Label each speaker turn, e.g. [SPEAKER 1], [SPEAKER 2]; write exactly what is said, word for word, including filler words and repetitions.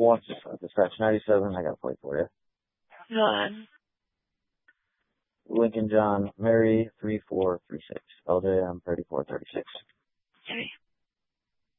[SPEAKER 1] Once, dispatch ninety-seven, I got a plate for you.
[SPEAKER 2] Go on.
[SPEAKER 1] Lincoln John Mary three four three six. L J M thirty-four thirty-six.